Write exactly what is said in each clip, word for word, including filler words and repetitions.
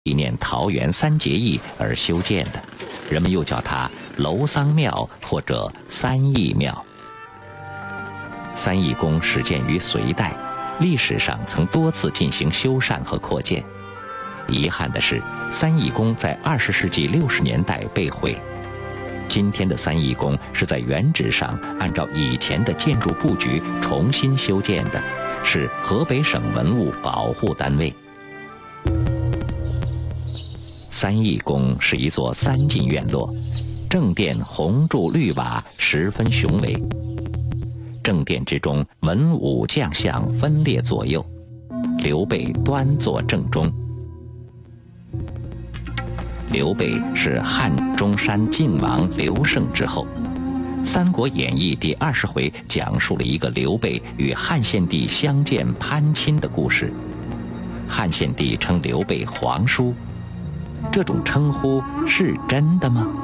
纪念桃园三结义而修建的，人们又叫它楼桑庙或者三义庙。三义宫始建于隋代，历史上曾多次进行修缮和扩建。遗憾的是，三义宫在二十世纪六十年代被毁。今天的三义宫是在原址上按照以前的建筑布局重新修建的，是河北省文物保护单位。三义宫是一座三进院落，正殿红柱绿瓦，十分雄伟。正殿之中，文武将相分列左右，刘备端坐正中。刘备是汉中山靖王刘胜之后，《三国演义》第二十回讲述了一个刘备与汉献帝相见攀亲的故事。汉献帝称刘备皇叔，这种称呼是真的吗？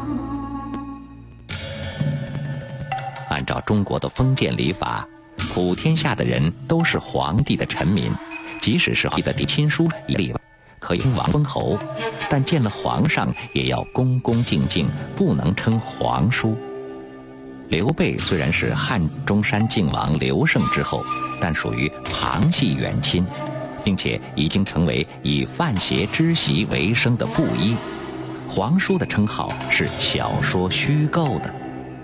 按照中国的封建礼法，普天下的人都是皇帝的臣民，即使是皇帝的嫡亲叔一例外，可以封王封侯，但见了皇上也要恭恭敬敬，不能称皇叔。刘备虽然是汉中山靖王刘胜之后，但属于旁系远亲，并且已经成为以范邪之袭为生的布衣。皇叔的称号是小说虚构的。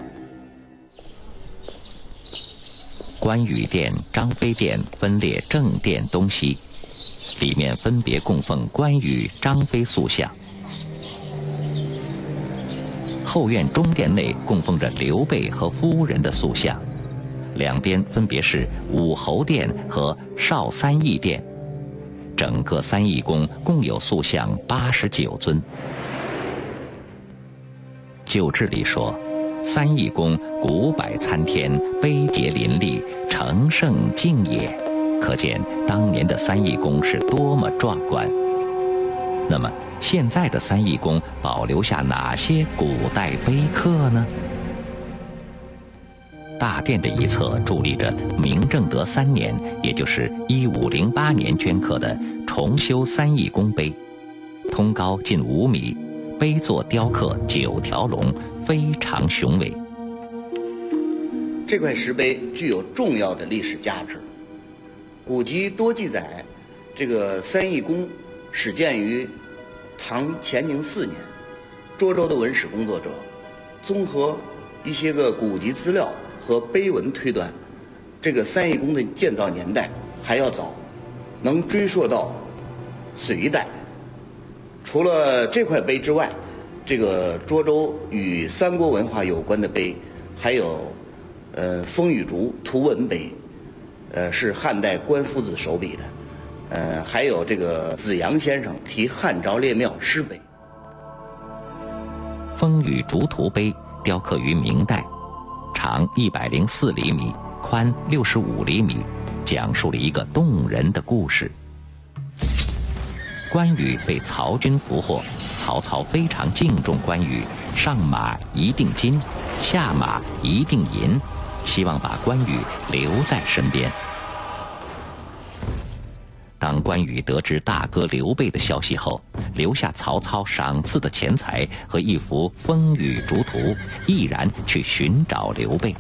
关羽殿、张飞殿分列正殿东西，里面分别供奉关羽、张飞塑像。后院中殿内供奉着刘备和夫人的塑像，两边分别是武侯殿和少三义殿。整个三义宫共有塑像八十九尊。旧志里说，三义宫古柏参天，碑碣林立，成圣静也，可见当年的三义宫是多么壮观。那么现在的三义宫保留下哪些古代碑刻呢？大殿的一侧伫立着明正德三年，也就是一五零八年镌刻的重修三义宫碑，通高近五米，碑座雕刻九条龙，非常雄伟。 这块石碑具有重要的历史价值。古籍多记载，这个三义宫始建于唐乾宁四年。涿州的文史工作者综合一些个古籍资料和碑文推断，这个三义宫的建造年代还要早，能追溯到隋代。除了这块碑之外，这个涿州与三国文化有关的碑还有呃风雨竹图文碑，呃是汉代关夫子手笔的，呃还有这个子阳先生题汉昭烈庙诗碑。 风雨竹图碑雕刻于明代，长一百零四厘米，宽六十五厘米，讲述了一个动人的故事。关羽被曹军俘获，曹操非常敬重关羽，上马一锭金，下马一锭银，希望把关羽留在身边。当关羽得知大哥刘备的消息后，留下曹操赏赐的钱财和一幅风雨竹图，毅然去寻找刘备。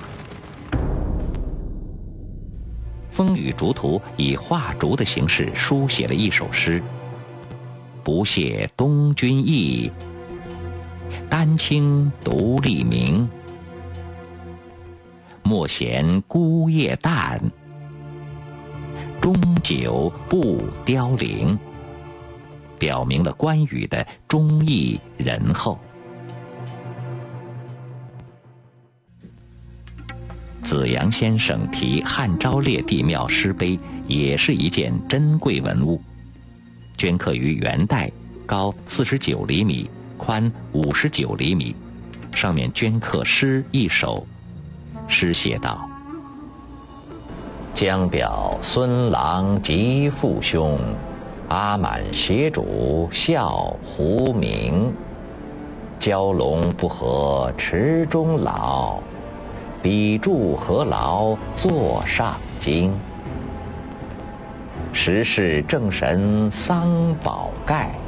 风雨竹图以画竹的形式书写了一首诗：不谢东君意，丹青独立明。莫嫌孤夜淡，终究不凋零。表明了关羽的忠义仁厚。子阳先生题汉昭烈帝庙诗碑，也是一件珍贵文物，镌刻于元代，高四十九厘米，宽五十九厘米，上面镌刻诗一首。诗写道：江表孙郎及父兄，阿满协主孝胡明。蛟龙不合池中老，笔助何劳座上京。时是正神丧宝盖，